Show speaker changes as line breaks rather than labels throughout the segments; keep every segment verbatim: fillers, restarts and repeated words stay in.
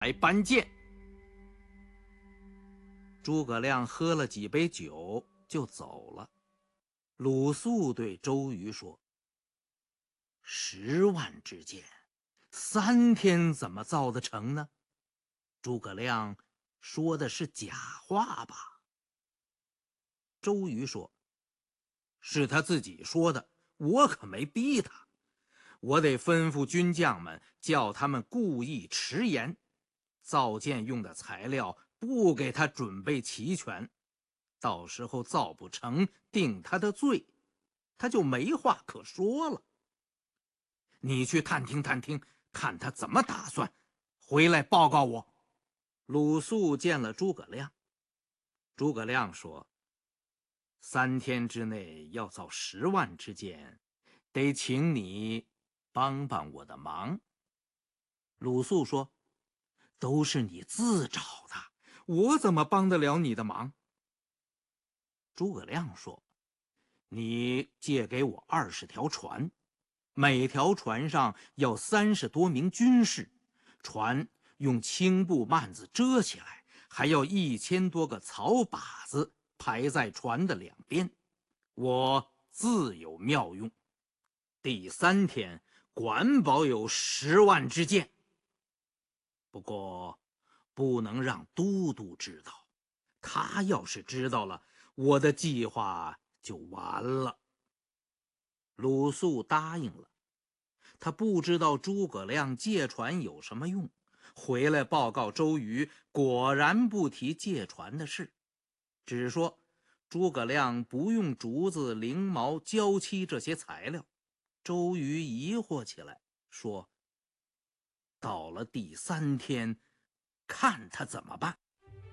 来搬箭。诸葛亮喝了几杯酒就走了。鲁肃对周瑜说：十万支箭，三天怎么造得成呢？诸葛亮说的是假话吧？周瑜说：是他自己说的，我可没逼他。我得吩咐军将们，叫他们故意迟延，造箭用的材料不给他准备齐全，到时候造不成，定他的罪，他就没话可说了。你去探听探听，看他怎么打算，回来报告我。鲁肃见了诸葛亮，诸葛亮说：三天之内要造十万支箭，得请你帮帮我的忙。鲁肃说：都是你自找的，我怎么帮得了你的忙？诸葛亮说：你借给我二十条船，每条船上要三十多名军士，船用青布幔子遮起来，还要一千多个草靶子排在船的两边，我自有妙用。第三天管保有十万支箭，不过不能让都督知道，他要是知道了，我的计划就完了。鲁肃答应了，他不知道诸葛亮借船有什么用，回来报告周瑜，果然不提借船的事，只说诸葛亮不用竹子、绫毛、胶漆这些材料。周瑜疑惑起来，说：到了第三天，看他怎么办。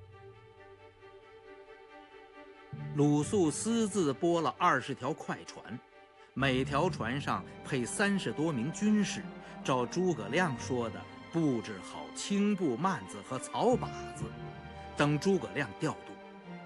鲁肃私自拨了二十条快船，每条船上配三十多名军士，照诸葛亮说的布置好青布幔子和草靶子，等诸葛亮调度。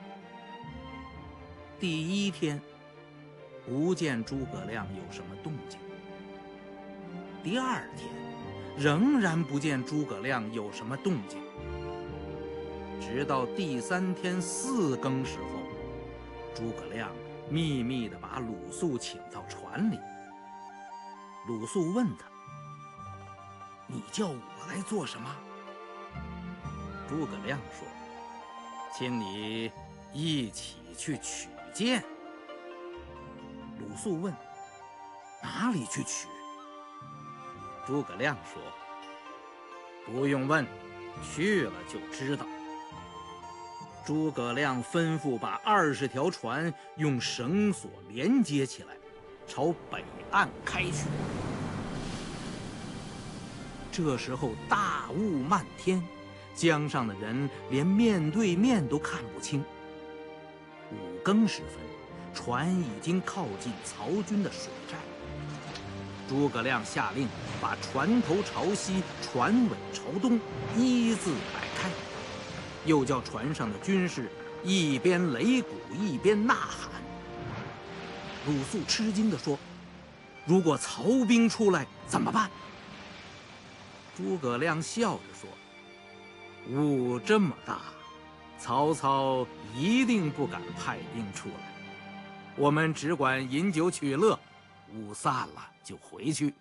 第一天不见诸葛亮有什么动静，第二天仍然不见诸葛亮有什么动静，直到第三天四更时候，诸葛亮秘密地把鲁肃请到船里。鲁肃问他：你叫我来做什么？诸葛亮说：请你一起去取箭。鲁肃问：哪里去取？诸葛亮说：不用问，去了就知道。诸葛亮吩咐把二十条船用绳索连接起来，朝北岸开去。这时候大雾漫天，江上的人连面对面都看不清。五更时分，船已经靠近曹军的水寨。诸葛亮下令把船头朝西，船尾朝东，一字摆开，又叫船上的军士一边擂鼓一边呐喊。鲁肃吃惊地说：如果曹兵出来怎么办？诸葛亮笑着说：雾这么大，曹操一定不敢派兵出来，我们只管饮酒取乐，雾散了就回去。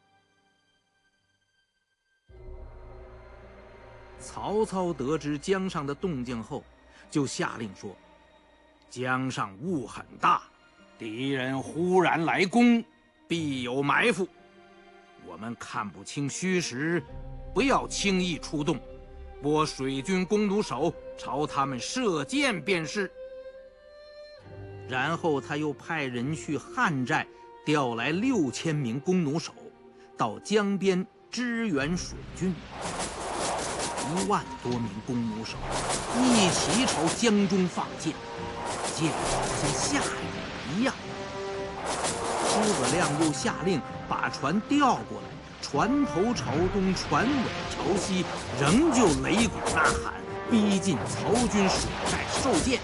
曹操得知江上的动静后，就下令说：江上雾很大，敌人忽然来攻，必有埋伏，我们看不清虚实，不要轻易出动，拨水军弓弩手朝他们射箭便是。然后他又派人去汉寨调来六千名弓弩手，到江边支援水军。一万多名弓弩手一起朝江中放箭，箭像下雨一样。诸葛亮又下令把船调过来，船头朝东，船尾朝西，仍旧擂鼓呐喊，逼近曹军水寨受箭。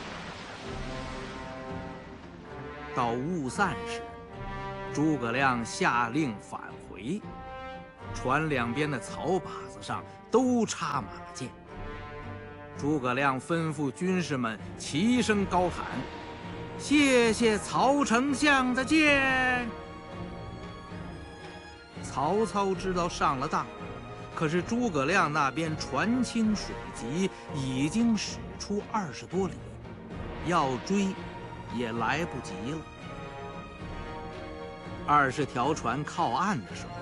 到雾散时，诸葛亮下令返回，船两边的草靶子上都插满了箭。诸葛亮吩咐军士们齐声高喊：“谢谢曹丞相的箭！”曹操知道上了当，可是诸葛亮那边船轻水急，已经驶出二十多里，要追也来不及了。二十条船靠岸的时候，